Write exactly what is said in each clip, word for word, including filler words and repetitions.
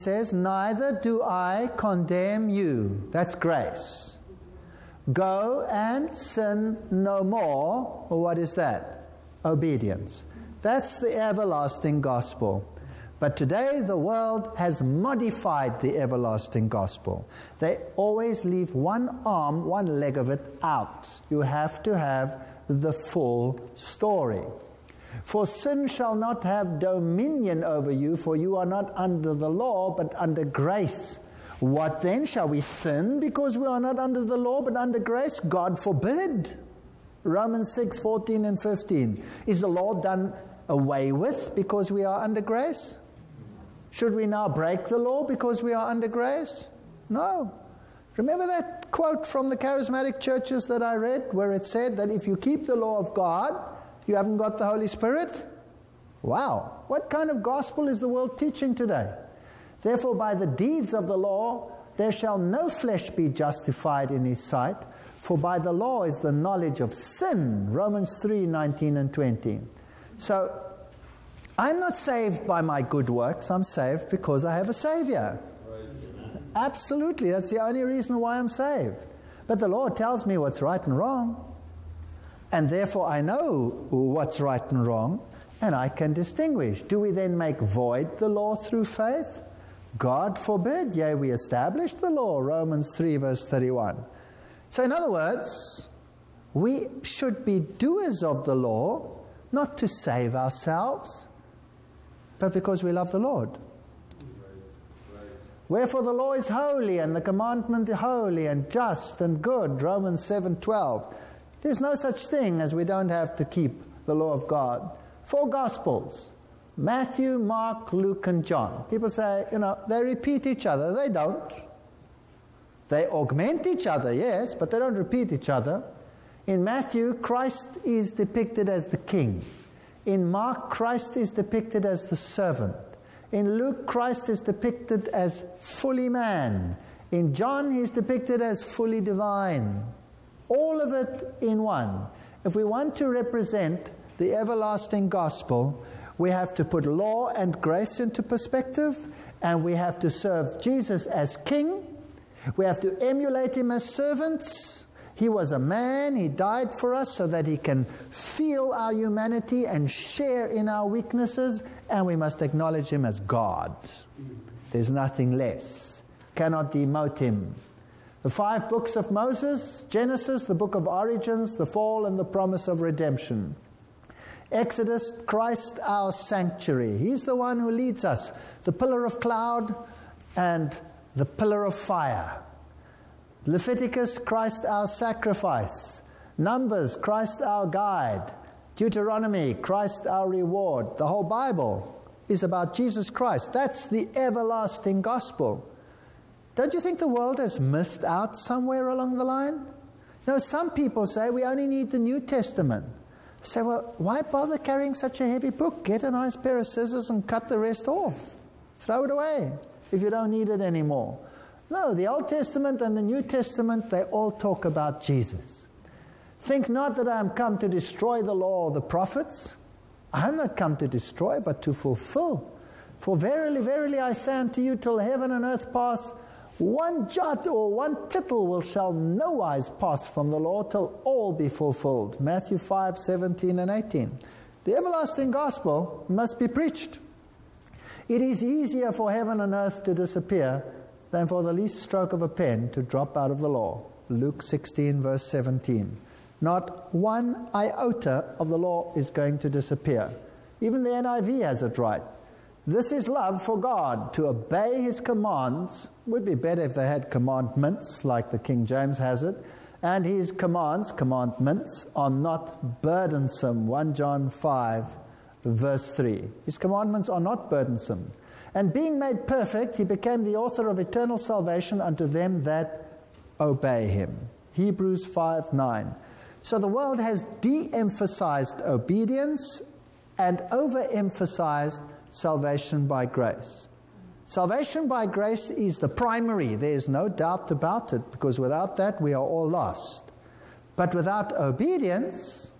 says, neither do I condemn you. That's grace. Go and sin no more. Well, what is that? Obedience. That's the everlasting gospel. But today the world has modified the everlasting gospel. They always leave one arm, one leg of it out. You have to have the full story. For sin shall not have dominion over you, for you are not under the law, but under grace. What then? Shall we sin because we are not under the law, but under grace? God forbid. Romans six, fourteen and fifteen. Is the law done away with because we are under grace? Should we now break the law because we are under grace? No. Remember that quote from the charismatic churches that I read, where it said that if you keep the law of God, you haven't got the Holy Spirit? Wow. What kind of gospel is the world teaching today? Therefore, by the deeds of the law, there shall no flesh be justified in his sight, for by the law is the knowledge of sin. Romans three, nineteen and twenty. So, I'm not saved by my good works. I'm saved because I have a Savior. Absolutely. That's the only reason why I'm saved. But the Lord tells me what's right and wrong. And therefore I know what's right and wrong, and I can distinguish. Do we then make void the law through faith? God forbid. Yea, we established the law. Romans three, verse thirty-one. So in other words, we should be doers of the law, not to save ourselves, but because we love the Lord. Wherefore the law is holy, and the commandment is holy, and just, and good. Romans seven, twelve. There's no such thing as we don't have to keep the law of God. Four Gospels: Matthew, Mark, Luke, and John. People say, you know, they repeat each other. They don't. They augment each other, yes, but they don't repeat each other. In Matthew, Christ is depicted as the king. In Mark, Christ is depicted as the servant. In Luke, Christ is depicted as fully man. In John, he's depicted as fully divine. All of it in one. If we want to represent the everlasting gospel, we have to put law and grace into perspective, and we have to serve Jesus as king. We have to emulate him as servants. He was a man. He died for us so that he can feel our humanity and share in our weaknesses, and we must acknowledge him as God. There's nothing less. Cannot demote him. The five books of Moses: Genesis, the book of origins, the fall, and the promise of redemption. Exodus, Christ our sanctuary. He's the one who leads us. The pillar of cloud and the pillar of fire. Leviticus, Christ our sacrifice. Numbers, Christ our guide. Deuteronomy, Christ our reward. The whole Bible is about Jesus Christ. That's the everlasting gospel. Don't you think the world has missed out somewhere along the line? No, some people say we only need the New Testament. I say, well, why bother carrying such a heavy book? Get a nice pair of scissors and cut the rest off. Throw it away if you don't need it anymore. No, the Old Testament and the New Testament, they all talk about Jesus. Think not that I am come to destroy the law or the prophets. I am not come to destroy, but to fulfill. For verily, verily, I say unto you, till heaven and earth pass, one jot or one tittle will shall no wise pass from the law till all be fulfilled. Matthew five, seventeen and eighteen. The everlasting gospel must be preached. It is easier for heaven and earth to disappear than for the least stroke of a pen to drop out of the law. Luke sixteen, verse seventeen. Not one iota of the law is going to disappear. Even the N I V has it right. This is love for God, to obey his commands. Would be better if they had commandments, like the King James has it. And his commands, commandments, are not burdensome. First John five, verse three. His commandments are not burdensome. And being made perfect, he became the author of eternal salvation unto them that obey him. Hebrews five, nine. So the world has de-emphasized obedience and overemphasized salvation by grace. Salvation by grace is the primary. There is no doubt about it, because without that we are all lost. But without obedience,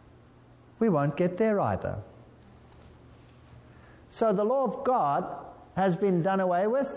we won't get there either. So the law of God has been done away with?